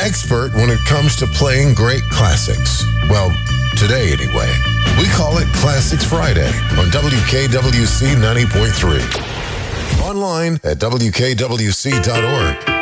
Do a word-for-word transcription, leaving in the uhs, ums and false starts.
expert when it comes to playing great classics. Well, today anyway. We call it Classics Friday on W K W C ninety point three. Online at W K W C dot org.